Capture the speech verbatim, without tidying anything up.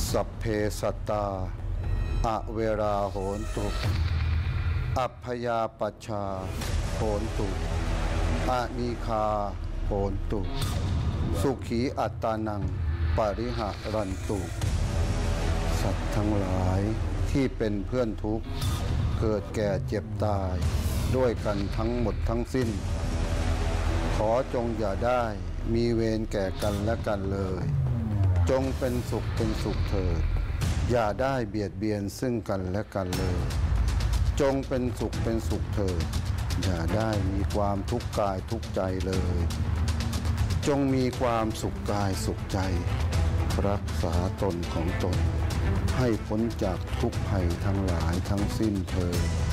สัพเพสัตตาอเวราโหนตุอัพพยาปัชชาโหนตุอานิคาโหนตุสุขีอัตตานังปริหารันตุสัตว์ทั้งหลายที่เป็นเพื่อนทุกข์เกิดแก่เจ็บตายด้วยกันทั้งหมดทั้งสิ้นขอจงอย่าได้มีเวรแก่กันและกันเลยจงเป็นสุขเป็นสุขเถิดอย่าได้เบียดเบียนซึ่งกันและกันเลยจงเป็นสุขเป็นสุขเถิดอย่าได้มีความทุกข์กายทุกข์ใจเลยจงมีความสุขกายสุขใจรักษาตนของตนให้พ้นจากทุกภัยทั้งหลายทั้งสิ้นเถิด